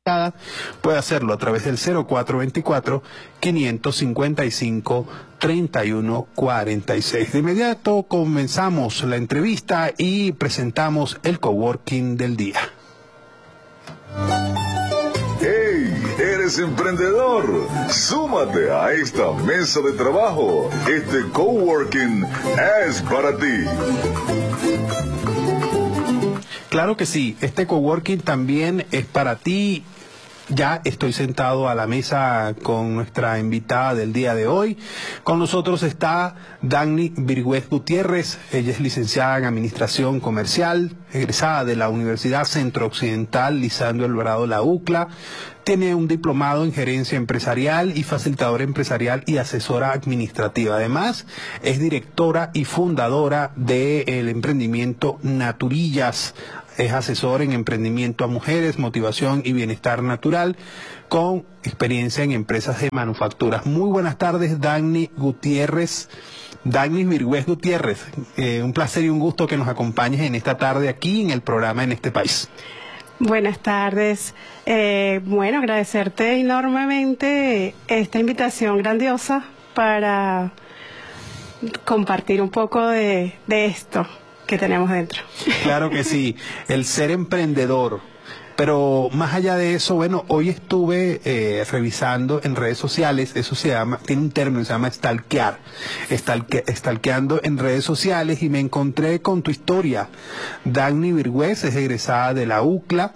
puede hacerlo a través del 0424-555-3146. De inmediato comenzamos la entrevista y presentamos el coworking del día. ¡Hey! ¿Eres emprendedor? Súmate a esta mesa de trabajo. Este coworking es para ti. Claro que sí, este coworking también es para ti. Ya estoy sentado a la mesa con nuestra invitada del día de hoy. Con nosotros está Dagny Virgüez Gutiérrez. Ella es licenciada en Administración Comercial, egresada de la Universidad Centro Occidental Lisandro Alvarado, la UCLA. Tiene un diplomado en Gerencia Empresarial y facilitadora empresarial y asesora administrativa. Además, es directora y fundadora del emprendimiento Naturillas. Es asesor en emprendimiento a mujeres, motivación y bienestar natural, con experiencia en empresas de manufacturas. Muy buenas tardes, Dagny Gutiérrez. Dagny Virgüez Gutiérrez, un placer y un gusto que nos acompañes en esta tarde aquí en el programa En Este País. Buenas tardes. Bueno, agradecerte enormemente esta invitación grandiosa para compartir un poco de esto que tenemos dentro. Claro que sí, el ser emprendedor. Pero más allá de eso, bueno, hoy estuve revisando en redes sociales, eso se llama, tiene un término, se llama stalkear, stalkeando en redes sociales, y me encontré con tu historia. Dagny Virgüez es egresada de la UCLA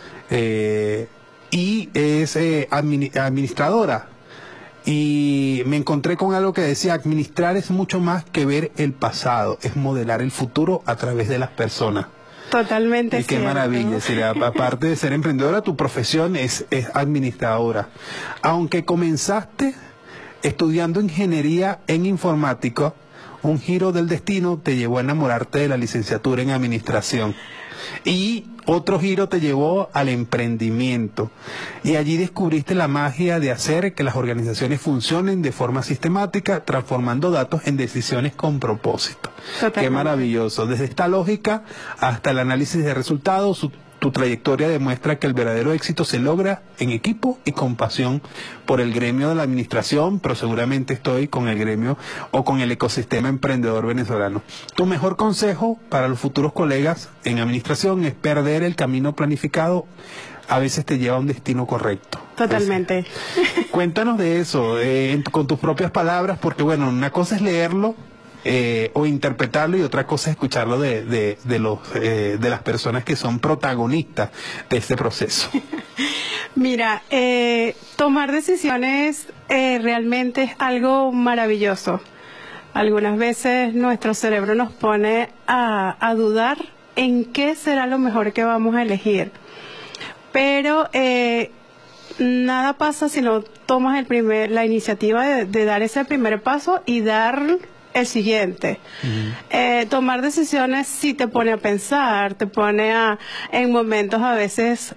y es administradora. Y me encontré con algo que decía: administrar es mucho más que ver el pasado, es modelar el futuro a través de las personas. Totalmente. Y qué maravilla. Aparte de ser emprendedora, tu profesión es administradora. Aunque comenzaste estudiando ingeniería en informática, un giro del destino te llevó a enamorarte de la licenciatura en administración. Y otro giro te llevó al emprendimiento. Y allí descubriste la magia de hacer que las organizaciones funcionen de forma sistemática, transformando datos en decisiones con propósito. Totalmente. Qué maravilloso. Desde esta lógica hasta el análisis de resultados, tu trayectoria demuestra que el verdadero éxito se logra en equipo y con pasión por el gremio de la administración, pero seguramente estoy con el gremio o con el ecosistema emprendedor venezolano. Tu mejor consejo para los futuros colegas en administración es perder el camino planificado. A veces te lleva a un destino correcto. Totalmente. Cuéntanos de eso, con tus propias palabras, porque bueno, una cosa es leerlo o interpretarlo y otra cosa es escucharlo de las personas que son protagonistas de este proceso. Mira, tomar decisiones realmente es algo maravilloso. Algunas veces nuestro cerebro nos pone a dudar en qué será lo mejor que vamos a elegir. Pero nada pasa si no tomas la iniciativa de dar ese primer paso y dar el siguiente. Tomar decisiones sí te pone a pensar, te pone en momentos a veces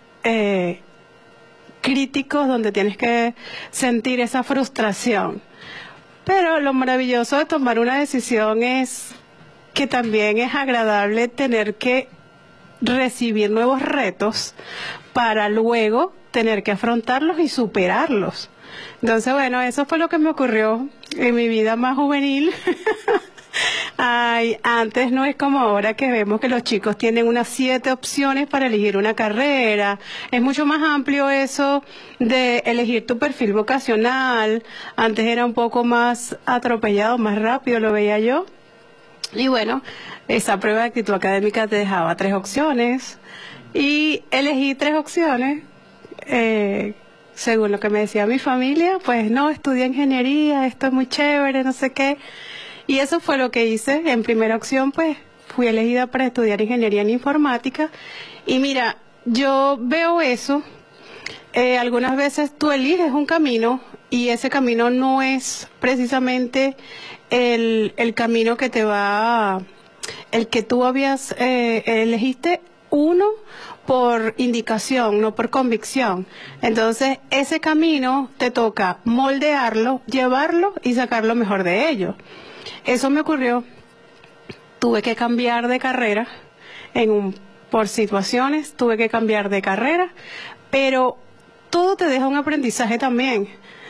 críticos donde tienes que sentir esa frustración. Pero lo maravilloso de tomar una decisión es que también es agradable tener que recibir nuevos retos para luego tener que afrontarlos y superarlos. Entonces, bueno, eso fue lo que me ocurrió en mi vida más juvenil. Ay, antes no es como ahora que vemos que los chicos tienen unas 7 opciones para elegir una carrera. Es mucho más amplio eso de elegir tu perfil vocacional. Antes era un poco más atropellado, más rápido, lo veía yo. Y bueno, esa prueba de actitud académica te dejaba 3 opciones. Y elegí 3 opciones. Según lo que me decía mi familia, pues no, estudié ingeniería, esto es muy chévere, no sé qué. Y eso fue lo que hice. En primera opción, pues, fui elegida para estudiar ingeniería en informática. Y mira, yo veo eso. Algunas veces tú eliges un camino y ese camino no es precisamente el camino que te va, el que tú habías, elegiste uno por indicación, no por convicción. Entonces, ese camino te toca moldearlo, llevarlo y sacar lo mejor de ello. Eso me ocurrió. Tuve que cambiar de carrera por situaciones, tuve que cambiar de carrera, pero todo te deja un aprendizaje también.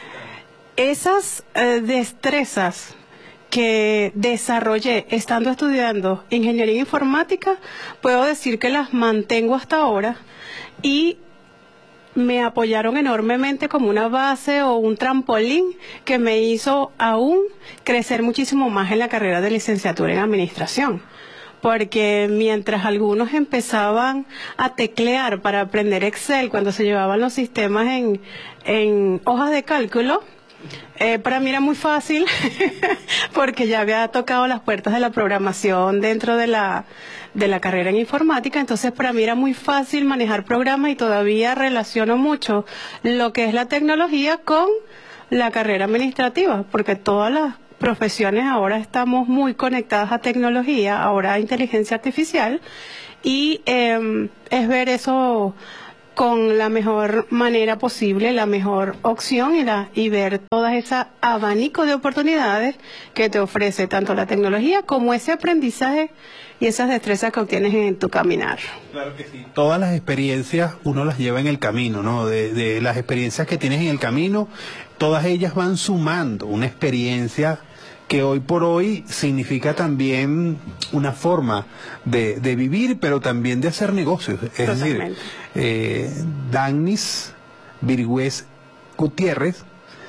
Esas destrezas que desarrollé estando estudiando ingeniería informática, puedo decir que las mantengo hasta ahora y me apoyaron enormemente como una base o un trampolín que me hizo aún crecer muchísimo más en la carrera de licenciatura en administración. Porque mientras algunos empezaban a teclear para aprender Excel cuando se llevaban los sistemas en hojas de cálculo, para mí era muy fácil porque ya había tocado las puertas de la programación dentro de la carrera en informática. Entonces para mí era muy fácil manejar programas y todavía relaciono mucho lo que es la tecnología con la carrera administrativa, porque todas las profesiones ahora estamos muy conectadas a tecnología, ahora a inteligencia artificial, y es ver eso con la mejor manera posible, la mejor opción y ver todas esas abanico de oportunidades que te ofrece tanto la tecnología como ese aprendizaje y esas destrezas que obtienes en tu caminar. Claro que sí. Todas las experiencias uno las lleva en el camino, ¿no? De las experiencias que tienes en el camino, todas ellas van sumando una experiencia que hoy por hoy significa también una forma de vivir, pero también de hacer negocios. Es Totalmente. decir, Dagnis Virgüez Gutiérrez,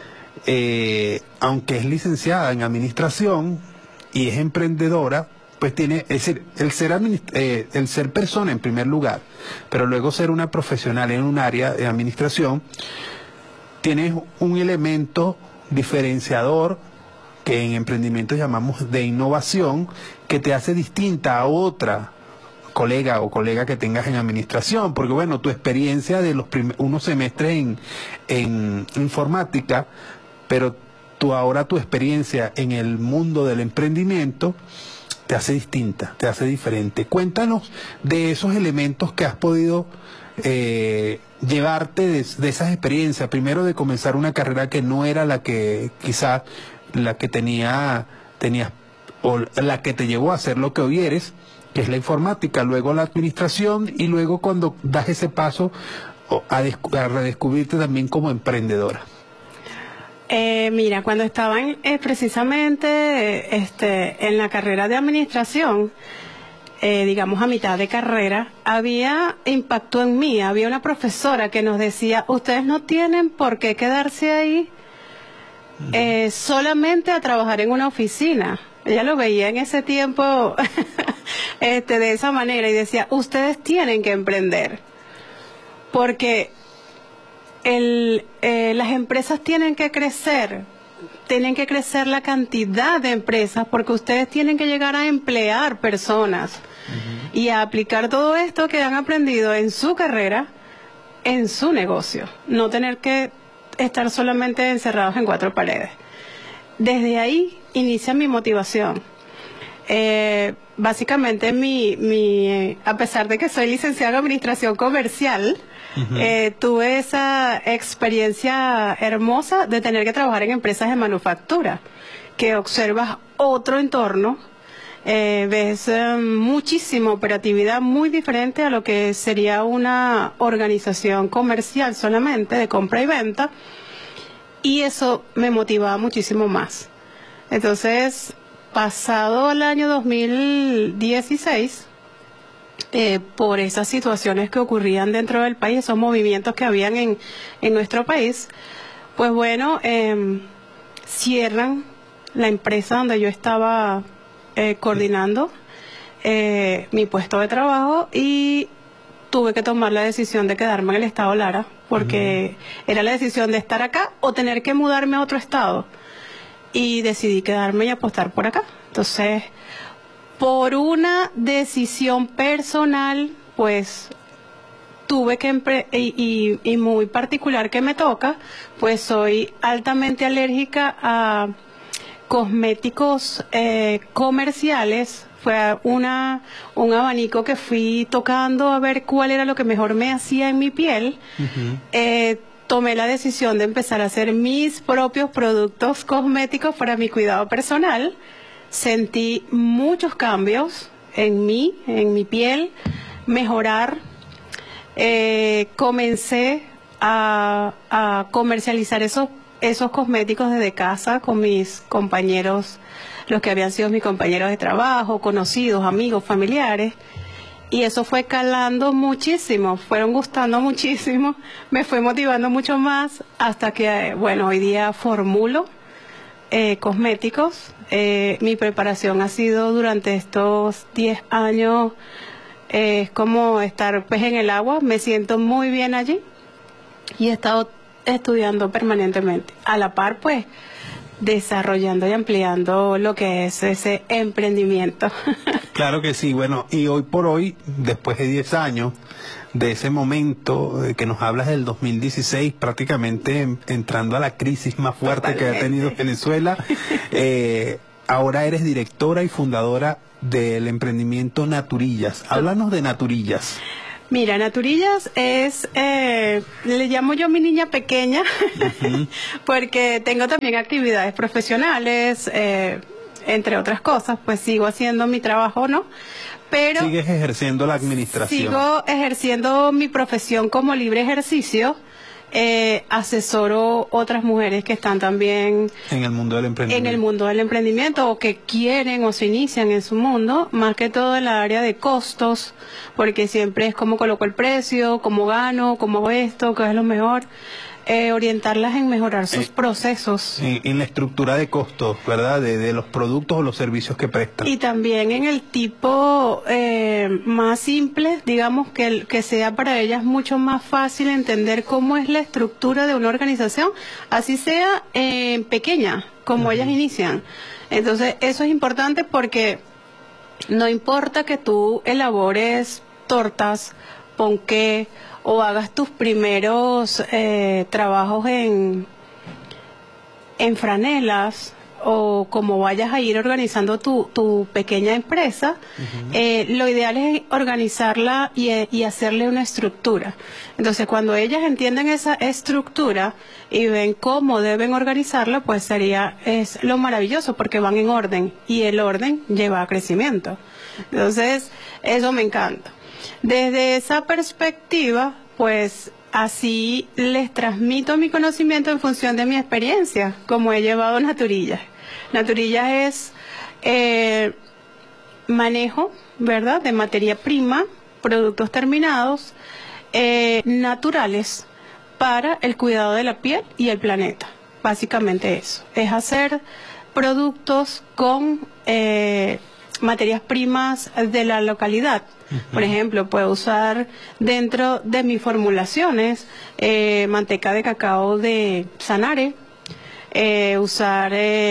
aunque es licenciada en administración y es emprendedora, pues tiene, es decir, el ser persona en primer lugar, pero luego ser una profesional en un área de administración, tiene un elemento diferenciador que en emprendimiento llamamos de innovación, que te hace distinta a otra colega o colega que tengas en administración, porque bueno, tu experiencia de los unos semestres en informática, pero ahora tu experiencia en el mundo del emprendimiento te hace distinta, te hace diferente. Cuéntanos de esos elementos que has podido llevarte de esas experiencias, primero de comenzar una carrera que no era la que quizás la que tenías o la que te llevó a hacer lo que hoy eres, que es la informática, luego la administración y luego cuando das ese paso a redescubrirte también como emprendedora. Mira, cuando estaba precisamente en la carrera de administración, digamos a mitad de carrera, había impacto en mí, había una profesora que nos decía, ustedes no tienen por qué quedarse ahí solamente a trabajar en una oficina. Ella lo veía en ese tiempo de esa manera y decía, ustedes tienen que emprender, porque las empresas tienen que crecer la cantidad de empresas, porque ustedes tienen que llegar a emplear personas y a aplicar todo esto que han aprendido en su carrera, en su negocio, no tener que estar solamente encerrados en cuatro paredes. Desde ahí inicia mi motivación. Básicamente a pesar de que soy licenciada en administración comercial, tuve esa experiencia hermosa de tener que trabajar en empresas de manufactura, que observas otro entorno, ves muchísima operatividad muy diferente a lo que sería una organización comercial solamente de compra y venta, y eso me motivaba muchísimo más. Entonces, pasado el año 2016, por esas situaciones que ocurrían dentro del país, esos movimientos que habían en nuestro país, pues bueno, cierran la empresa donde yo estaba coordinando mi puesto de trabajo y tuve que tomar la decisión de quedarme en el estado Lara, porque era la decisión de estar acá o tener que mudarme a otro estado, y decidí quedarme y apostar por acá. Entonces, por una decisión personal, pues tuve que y muy particular que me toca, pues soy altamente alérgica a cosméticos comerciales. Fue un abanico que fui tocando a ver cuál era lo que mejor me hacía en mi piel. Tomé la decisión de empezar a hacer mis propios productos cosméticos para mi cuidado personal. Sentí muchos cambios en mi piel, mejorar. Comencé a comercializar esos cosméticos desde casa con mis compañeros, los que habían sido mis compañeros de trabajo, conocidos, amigos, familiares. Y eso fue calando muchísimo, fueron gustando muchísimo, me fue motivando mucho más hasta que, bueno, hoy día formulo cosméticos. Mi preparación ha sido durante estos 10 años, es como estar pez en el agua, me siento muy bien allí y he estado estudiando permanentemente. A la par, pues, desarrollando y ampliando lo que es ese emprendimiento. Claro que sí, bueno, y hoy por hoy, después de 10 años de ese momento que nos hablas del 2016, prácticamente entrando a la crisis más fuerte que ha tenido Venezuela, ahora eres directora y fundadora del emprendimiento Naturillas. Háblanos de Naturillas. Mira, Naturillas es, le llamo yo mi niña pequeña, porque tengo también actividades profesionales, entre otras cosas, pues sigo haciendo mi trabajo, ¿no? Pero sigues ejerciendo la administración. Sigo ejerciendo mi profesión como libre ejercicio. Asesoro otras mujeres que están también en el mundo del emprendimiento. En el mundo del emprendimiento, o que quieren o se inician en su mundo, más que todo en la área de costos, porque siempre es cómo coloco el precio, cómo gano, cómo hago esto, qué es lo mejor. Orientarlas en mejorar sus procesos. En la estructura de costos, ¿verdad? De los productos o los servicios que prestan. Y también en el tipo más simple, digamos, que sea para ellas mucho más fácil entender cómo es la estructura de una organización, así sea pequeña, como ellas inician. Entonces, eso es importante porque no importa que tú elabores tortas, ponqué, o hagas tus primeros trabajos en franelas, o como vayas a ir organizando tu pequeña empresa, lo ideal es organizarla y hacerle una estructura. Entonces, cuando ellas entienden esa estructura y ven cómo deben organizarla, pues es lo maravilloso, porque van en orden, y el orden lleva a crecimiento. Entonces, eso me encanta. Desde esa perspectiva, pues así les transmito mi conocimiento en función de mi experiencia, como he llevado Naturillas. Naturillas es manejo, ¿verdad?, de materia prima, productos terminados, naturales, para el cuidado de la piel y el planeta. Básicamente eso, es hacer productos con materias primas de la localidad. Por ejemplo, puedo usar dentro de mis formulaciones manteca de cacao de Sanare, usar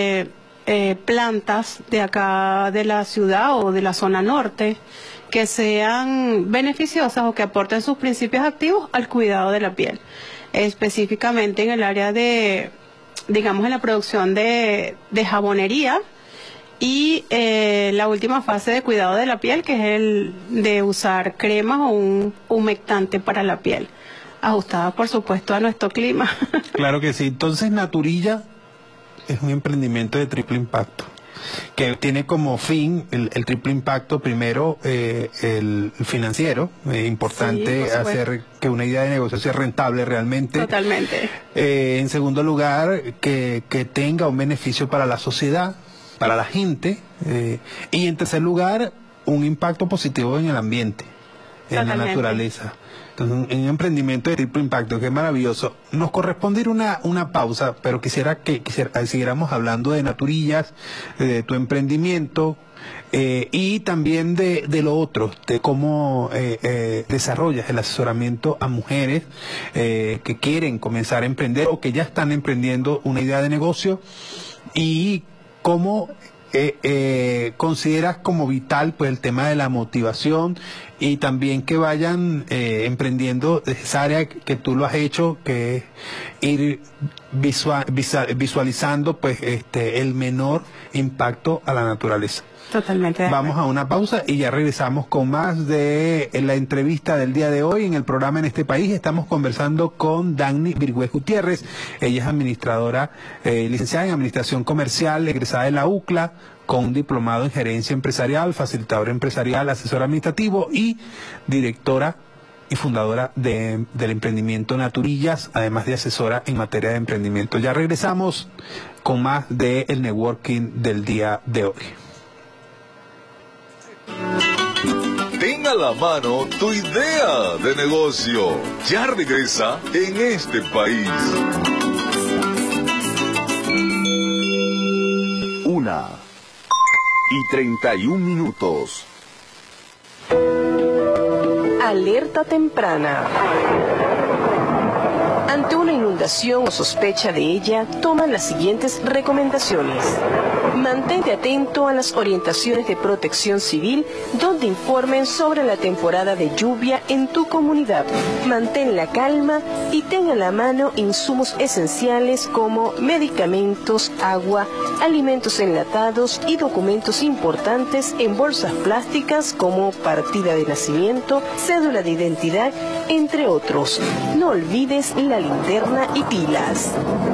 plantas de acá de la ciudad o de la zona norte que sean beneficiosas o que aporten sus principios activos al cuidado de la piel, específicamente en el área de, digamos, en la producción de jabonería. Y la última fase de cuidado de la piel, que es el de usar cremas o un humectante para la piel, ajustada por supuesto a nuestro clima. Claro que sí. Entonces, Naturilla es un emprendimiento de triple impacto, que tiene como fin el triple impacto. Primero, el financiero, importante, sí, hacer que una idea de negocio sea rentable realmente. Totalmente. En segundo lugar, que tenga un beneficio para la sociedad, para la gente, y en tercer lugar, un impacto positivo en el ambiente, en la naturaleza. Entonces, un emprendimiento de triple impacto, que es maravilloso. Nos corresponde ir una pausa, pero quisiera que siguiéramos hablando de Naturillas, de tu emprendimiento, y también de lo otro, de cómo desarrollas el asesoramiento a mujeres que quieren comenzar a emprender o que ya están emprendiendo una idea de negocio, y cómo consideras como vital, pues, el tema de la motivación, y también que vayan emprendiendo esa área que tú lo has hecho, que es ir visualizando, pues, el menor impacto a la naturaleza. Totalmente. Vamos a una pausa y ya regresamos con más de la entrevista del día de hoy en el programa En Este País. Estamos conversando con Dagny Virgüez Gutiérrez. Ella es administradora, licenciada en Administración Comercial, egresada de la UCLA, con un diplomado en Gerencia Empresarial, facilitadora empresarial, asesor administrativo y directora y fundadora del emprendimiento Naturillas, además de asesora en materia de emprendimiento. Ya regresamos con más del networking del día de hoy. Ten a la mano tu idea de negocio. Ya regresa en este país. 1:31. Alerta temprana. Ante una inundación o sospecha de ella, toma las siguientes recomendaciones. Mantente atento a las orientaciones de Protección Civil, donde informen sobre la temporada de lluvia en tu comunidad. Mantén la calma y ten a la mano insumos esenciales como medicamentos, agua, alimentos enlatados y documentos importantes en bolsas plásticas como partida de nacimiento, cédula de identidad, entre otros. No olvides la linterna y pilas.